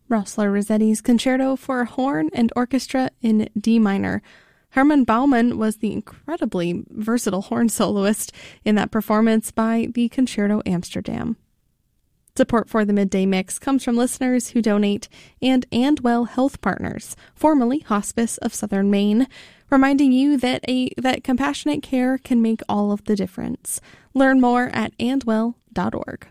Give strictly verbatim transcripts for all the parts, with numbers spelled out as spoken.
Rossler Rossetti's Concerto for Horn and Orchestra in D minor. Hermann Baumann was the incredibly versatile horn soloist in that performance by the Concerto Amsterdam. Support for the Midday Mix comes from listeners who donate and Andwell Health Partners, formerly Hospice of Southern Maine, reminding you that a that compassionate care can make all of the difference. Learn more at andwell dot org.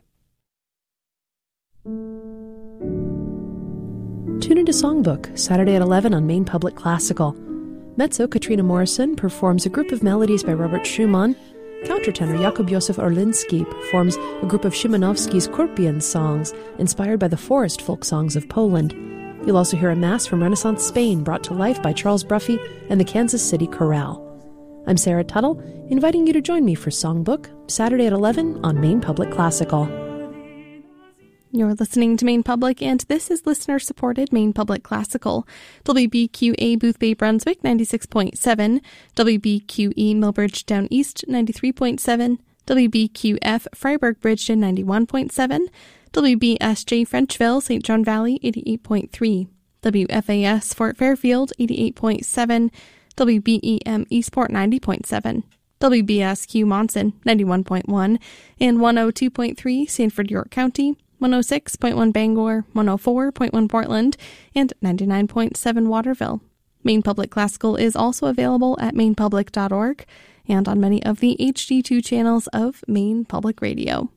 Tune into Songbook, Saturday at eleven on Maine Public Classical. Mezzo Katrina Morrison performs a group of melodies by Robert Schumann. Countertenor Jakub Józef Orlinski performs a group of Szymanowski's Kurpion songs inspired by the forest folk songs of Poland. You'll also hear a mass from Renaissance Spain brought to life by Charles Bruffy and the Kansas City Chorale. I'm Sarah Tuttle, inviting you to join me for Songbook, Saturday at eleven on Maine Public Classical. You're listening to Maine Public, and this is listener-supported Maine Public Classical. W B Q A Boothbay Brunswick, ninety-six point seven. W B Q E Millbridge Down East, ninety-three point seven. W B Q F Freiburg Bridgeton, ninety-one point seven. W B S J Frenchville, Saint John Valley, eighty-eight point three. W F A S Fort Fairfield, eighty-eight point seven. W B E M Eastport, ninety point seven. W B S Q Monson, ninety-one point one. And one oh two point three Sanford York County, one oh six point one Bangor, one oh four point one Portland, and ninety-nine point seven Waterville. Maine Public Classical is also available at maine public dot org and on many of the H D two channels of Maine Public Radio.